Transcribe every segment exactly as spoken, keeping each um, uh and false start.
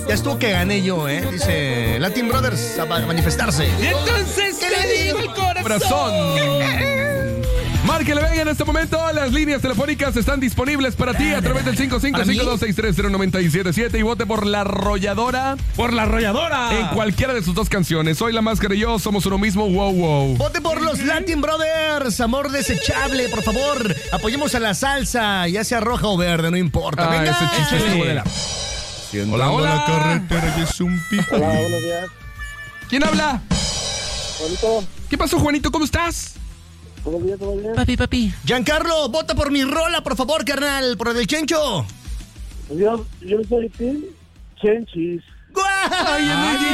Ya estuvo que gané yo, ¿eh? Dice Latin Brothers a manifestarse. Y entonces, ¿qué le digo el corazón? Corazón. Márquele, venga en este momento. Las líneas telefónicas están disponibles para ti a través del cinco cinco cinco, dos seis tres, cero nueve siete siete y vote por La Arrolladora. ¡Por La Arrolladora! En cualquiera de sus dos canciones. Soy La Máscara y yo somos uno mismo. Wow, wow. Vote por los Latin Brothers. Amor desechable, por favor. Apoyemos a la salsa, ya sea roja o verde, no importa. Ah, Venga. ese chiste estuvo de la... Hola, hola. La carretera y es un pico. Hola, buenos días. ¿Quién habla? Juanito, ¿Qué pasó, Juanito? ¿Cómo estás? ¿todo bien, todo bien? Papi, papi. Giancarlo, vota por mi rola, por favor, carnal. Por el del Chencho. Yo, yo soy Tim Chenchis. ¡Guay!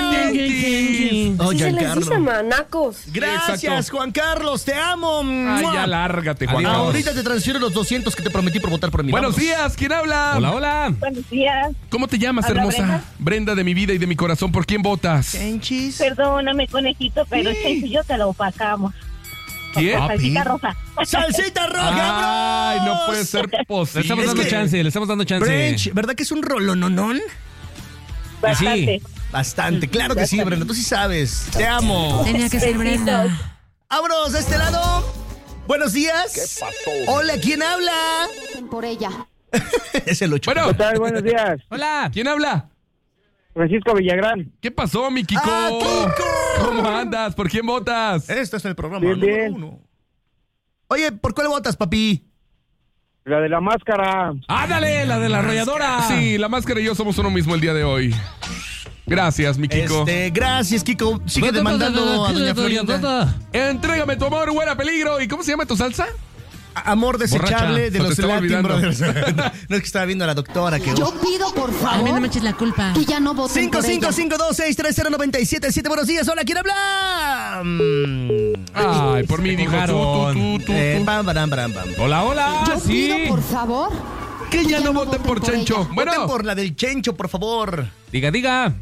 Oh, Así se les dice, Giancarlo. manacos. Gracias, Exacto. Juan Carlos, te amo. Ay, ¡Mua! ya lárgate, Juan Carlos. Ahorita te transfiero los doscientos que te prometí por votar por mí. Buenos Vamos. días, ¿quién habla? Hola, hola. Buenos días. ¿Cómo te llamas, Habla hermosa? Brenda. Brenda. de mi vida y de mi corazón. ¿Por quién votas? Chenchis. Perdóname, conejito, pero el Chencho y yo te lo opacamos. ¿Quién? Con salsita roja. ¡Salsita roja, Ay, bros! no puede ser Le posible. estamos Es dando que- chance, le estamos dando chance. Branch, ¿verdad que es un rolononón? Bastante. Bastante, claro que sí, Brenda, tú sí sabes. Te amo. Tenía que ser Brenda. Vámonos de este lado. Buenos días. ¿Qué pasó? Hola, ¿quién habla? Por ella. Es el ocho. Bueno, ¿Qué tal? Buenos días. Hola. ¿quién habla? Francisco Villagrán. ¿Qué pasó, mi Kiko? ¡Ah, Kiko! ¿Cómo andas? ¿Por quién votas? Este es el programa Bien, número bien. uno. Oye, ¿por cuál votas, papi? La de la máscara. ¡Ándale! La de La Arrolladora. Sí, La Máscara y yo somos uno mismo el día de hoy. Gracias, mi Kiko. Este, gracias, Kiko. Sigue demandando a doña Florinda. Entrégame tu amor, huele a peligro. ¿Y cómo se llama tu salsa? Amor desechable de Se te los estaba Latin olvidando. Brothers. No es que estaba viendo a la doctora que... Yo pido, por A mí no me favor, eches la culpa. Que ya no voten cinco por cinco ella. cinco dos seis tres cero nueve siete siete. Buenos días. Hola, ¿quién habla? Mm. Ay, por mí dijo tú, enojaron. tú, tú, tú, Eh, tú. bam, bam, bam, bam. Hola, hola. Yo sí. pido, por favor, Que ya no voten por Chencho. Voten Bueno, por la del Chencho, por favor. Diga, diga.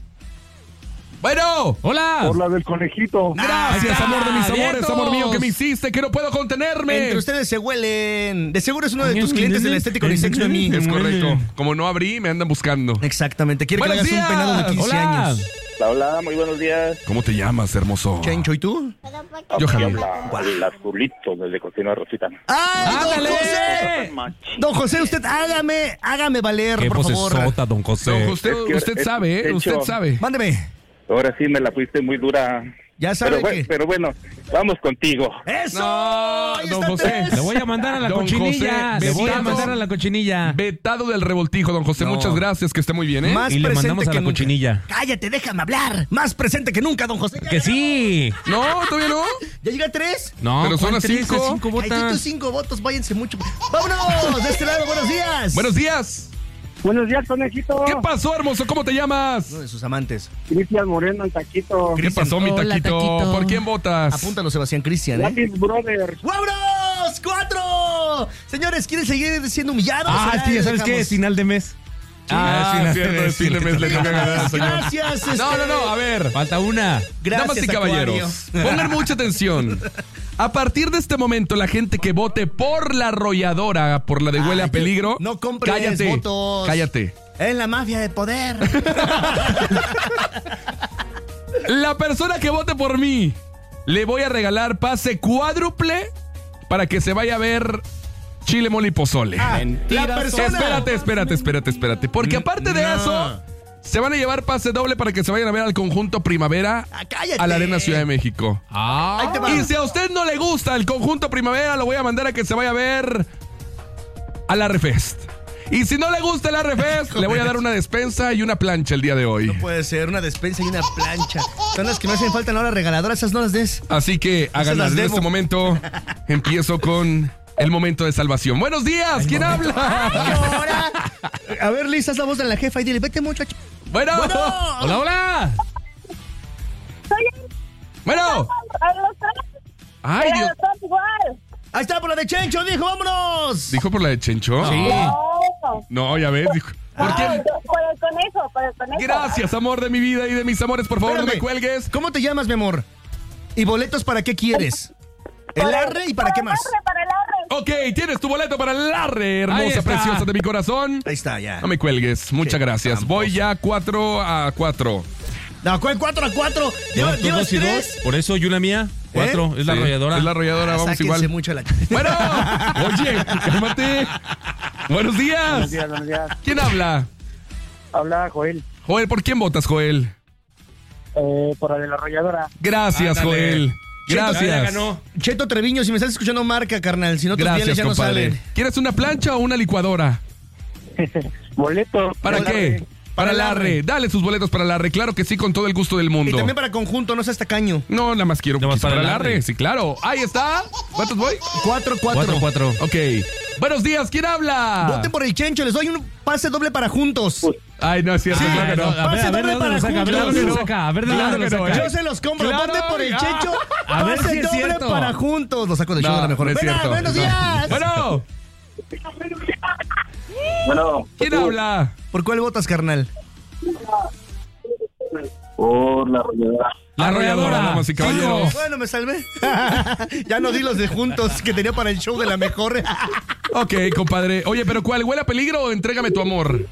bueno. Hola. Por la del conejito. Gracias, Ah, amor de mis amores, vientos. amor mío, que me hiciste, que no puedo contenerme. Entre ustedes se huelen. De seguro es uno de tus clientes del estético Unisex, Noemí. Es correcto. Como no abrí, me andan buscando. Exactamente. Quiere que le Buenos hagas un peinado de días. quince Hola. años. Hola, hola, muy buenos días. ¿Cómo te llamas, hermoso? Chencho, ¿y tú? Johan. El azulito desde Cocina Rosita. ¡Ay, don ¡Ándale! José! Don José, usted hágame, hágame valer, Qué por favor. posesota, don José. Don José, Es que- usted es- sabe, ¿eh? de Usted hecho- sabe. Mándeme. Ahora sí me la fuiste muy dura. Ya sabe Pero, que... bu- pero bueno, vamos contigo. ¡Eso! No, Ahí don está José. tres. Le voy a mandar a la Don cochinilla. José, Le voy a vetado. mandar a la cochinilla. Vetado del revoltijo, don José. No. Muchas gracias, que esté muy bien, ¿eh? Más Y le presente mandamos a que la nunca. cochinilla. Cállate, déjame hablar. Más presente que nunca, don José. Que sí. No, todavía no. ¿Ya llega tres? No, Pero son ¿cuál las tres? cinco. A cinco Ay, botas. tus cinco votos, váyanse mucho. ¡Vámonos! De este lado, buenos días. Buenos días. Buenos días, conejito. ¿Qué pasó, hermoso? ¿Cómo te llamas? Uno de sus amantes. Cristian Moreno, en Taquito. ¿Qué pasó, mi Hola, taquito? taquito. ¿Por quién votas? Apúntalo, Sebastián Cristian, ¿eh? Latin Brothers. ¡Vámonos! ¡Cuatro! Señores, ¿quieren seguir siendo humillados? Ah, es que ya sabes qué, es final de mes. Ah, es cierto, es fin de mes, le toca ganar, señor. Gracias, este... No, no, no, a ver. Falta una. Gracias, Damas y Acuario. caballeros, pongan mucha atención. A partir de este momento, la gente que vote por La Arrolladora, por la de huele Ay, a peligro, no compres cállate, votos. cállate. Es la mafia de poder. La persona que vote por mí, le voy a regalar pase cuádruple para que se vaya a ver Chile, Mole y Pozole. La persona... Espérate, espérate, espérate, espérate. Porque aparte de No. eso, se van a llevar pase doble para que se vayan a ver al conjunto Primavera Ah, cállate. a la Arena Ciudad de México. Ahí te va. Y si a usted no le gusta el conjunto Primavera, lo voy a mandar a que se vaya a ver a la Refest. Y si no le gusta la Refest, le voy a dar una despensa y una plancha el día de hoy. No puede ser, una despensa y una plancha. Son las que me hacen falta en la hora regaladora, esas no las des. Así que háganlas las en debo. este momento. Empiezo con el momento de salvación. Buenos días, ¿quién habla? Ahora. A ver, Liz, haz la voz de la jefa y dile, vete muchacho. Bueno, Bueno. Hola, hola. bueno. Ay, Dios. Ahí está por la de Chencho, dijo, vámonos. ¿Dijo por la de Chencho? Sí. No, ya ves, dijo. ¿Por qué? Por el conejo, por el conejo. Gracias, amor de mi vida y de mis amores. Por favor, no me Espérame. cuelgues. ¿Cómo te llamas, mi amor? ¿Y boletos para qué quieres? ¿El arre y para qué más? Para el arre, Ok, tienes tu boleto para Larre, Ahí hermosa, está. preciosa de mi corazón. Ahí está, ya. No me cuelgues, muchas Qué gracias. tramposo. Voy ya cuatro a cuatro. No, ¿cuál cuatro a cuatro? Lleva ¿Llevas tus dos y tres? dos. Por eso y una mía. Cuatro. Es la Sí, arrolladora. Es la arrolladora, Ah, vamos sáquense igual. mucho la... Bueno, oye, cálmate. Buenos días. Buenos días, buenos días. ¿Quién habla? Habla Joel, Joel, ¿por quién votas, Joel? eh, por la de la arrolladora. Gracias, Ándale. Joel. Ya Gracias. ganó. Cheto Treviño, si me estás escuchando, marca, carnal. Si no, tus bienes Gracias, ya no compadre. salen. ¿Quieres una plancha o una licuadora? Boleto. ¿Para Boleto. qué? Para Para Larre. Larre. Dale sus boletos para Larre. Claro que sí, con todo el gusto del Y mundo. también para conjunto, no seas tacaño. No, nada más quiero Nada más para, para Larre. Larre. Sí, claro. Ahí está. ¿Cuántos voy? Cuatro, cuatro. Cuatro, cuatro. Ok. Buenos días, ¿quién habla? Voten por el Chencho, les doy un pase doble para juntos. Ay, no es cierto, Sí, claro que no. A ver, a Pase ver, ¿de doble dónde para lo saca? A ver, ¿de juntos. dónde lo saca? A ver, ¿de Claro dónde que lo no, saca? ¿eh? Yo se los compro, Claro, voten por el ah. Chencho. A ver Pase si es doble cierto. para juntos. Lo saco del show de la mejor. no es Venga, cierto. buenos No. días. Bueno, Bueno, ¿quién habla? ¿Por cuál votas, carnal? por la arrolladora. La arrolladora, damas y caballeros. Bueno, me salvé. Ya no di los de juntos que tenía para el show de la mejor. Ok, compadre. Oye, ¿pero cuál? ¿Huele a peligro o entrégame tu amor?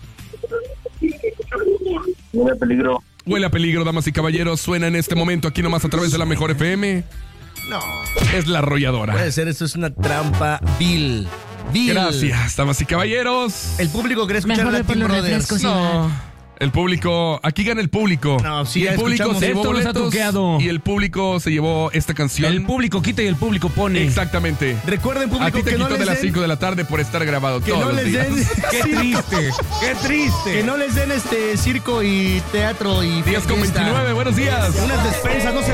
No hay peligro. Huele a peligro, damas y caballeros. Suena en este momento aquí nomás a través de la mejor F M. No, Es la arrolladora. puede ser, esto es una trampa vil. Vil. Gracias, damas y caballeros. El público quiere escuchar Mejor a ve por Latin los Brothers. refrescos. No. El público, aquí gana el público. No, sí, y ya el público escuchamos. se llevó Esto nos ha boletos truqueado. y el público se llevó esta canción. El público quita y el público pone. Exactamente. Recuerden, A público, ti te que no quitó de les las den, cinco de la tarde por estar grabado que todos no los les días. den, Qué triste. Qué triste. que no les den este circo y teatro y diez con fiesta. veintinueve, buenos días. Unas despensas, no se